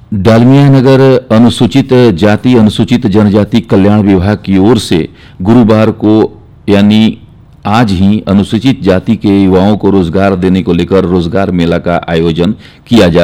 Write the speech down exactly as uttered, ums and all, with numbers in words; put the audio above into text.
डालमिया नगर अनुसूचित जाति अनुसूचित जनजाति कल्याण विभाग की ओर से गुरुवार को यानी आज ही अनुसूचित जाति के युवाओं को रोजगार देने को लेकर रोजगार मेला का आयोजन किया जा